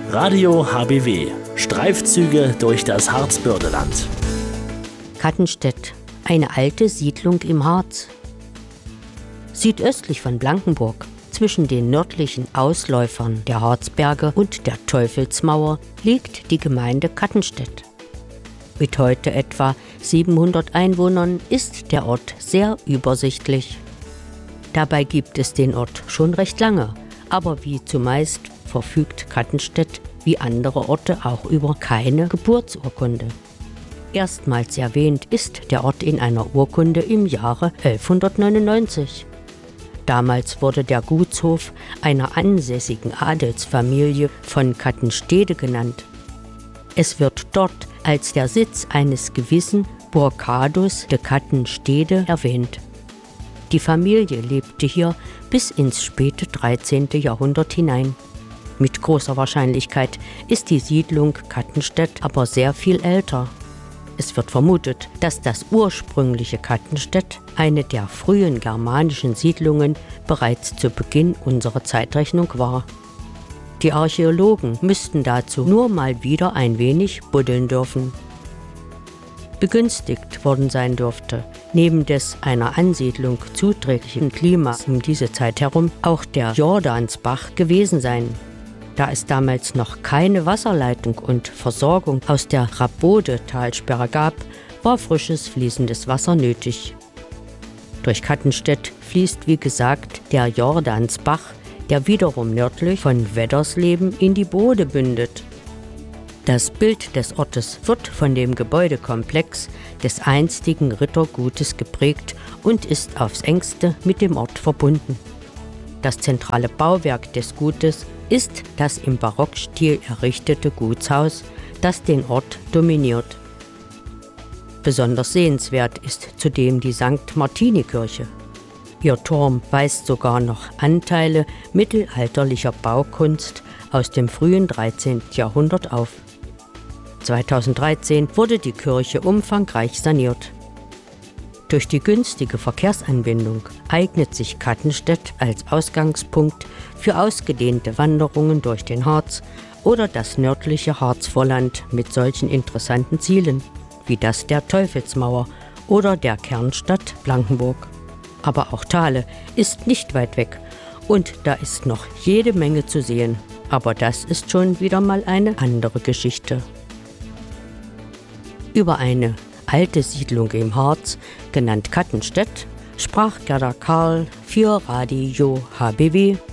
Radio HBW. Streifzüge durch das Harzbördeland. Kattenstedt, eine alte Siedlung im Harz. Südöstlich von Blankenburg, zwischen den nördlichen Ausläufern der Harzberge und der Teufelsmauer, liegt die Gemeinde Kattenstedt. Mit heute etwa 700 Einwohnern ist der Ort sehr übersichtlich. Dabei gibt es den Ort schon recht lange, aber wie zumeist verfügt Kattenstedt wie andere Orte auch über keine Geburtsurkunde. Erstmals erwähnt ist der Ort in einer Urkunde im Jahre 1199. Damals wurde der Gutshof einer ansässigen Adelsfamilie von Kattenstede genannt. Es wird dort als der Sitz eines gewissen Burchardus de Kattenstede erwähnt. Die Familie lebte hier bis ins späte 13. Jahrhundert hinein. Mit großer Wahrscheinlichkeit ist die Siedlung Kattenstedt aber sehr viel älter. Es wird vermutet, dass das ursprüngliche Kattenstedt eine der frühen germanischen Siedlungen bereits zu Beginn unserer Zeitrechnung war. Die Archäologen müssten dazu nur mal wieder ein wenig buddeln dürfen. Begünstigt worden sein dürfte, neben des einer Ansiedlung zuträglichen Klimas um diese Zeit herum, auch der Jordansbach gewesen sein. Da es damals noch keine Wasserleitung und Versorgung aus der Rabode-Talsperre gab, war frisches, fließendes Wasser nötig. Durch Kattenstedt fließt, wie gesagt, der Jordansbach, der wiederum nördlich von Weddersleben in die Bode mündet. Das Bild des Ortes wird von dem Gebäudekomplex des einstigen Rittergutes geprägt und ist aufs engste mit dem Ort verbunden. Das zentrale Bauwerk des Gutes ist das im Barockstil errichtete Gutshaus, das den Ort dominiert. Besonders sehenswert ist zudem die St. Martini-Kirche. Ihr Turm weist sogar noch Anteile mittelalterlicher Baukunst aus dem frühen 13. Jahrhundert auf. 2013 wurde die Kirche umfangreich saniert. Durch die günstige Verkehrsanbindung eignet sich Kattenstedt als Ausgangspunkt für ausgedehnte Wanderungen durch den Harz oder das nördliche Harzvorland mit solchen interessanten Zielen wie das der Teufelsmauer oder der Kernstadt Blankenburg. Aber auch Thale ist nicht weit weg und da ist noch jede Menge zu sehen. Aber das ist schon wieder mal eine andere Geschichte. Über eine alte Siedlung im Harz, genannt Kattenstedt, sprach Gerda Karl für Radio HBW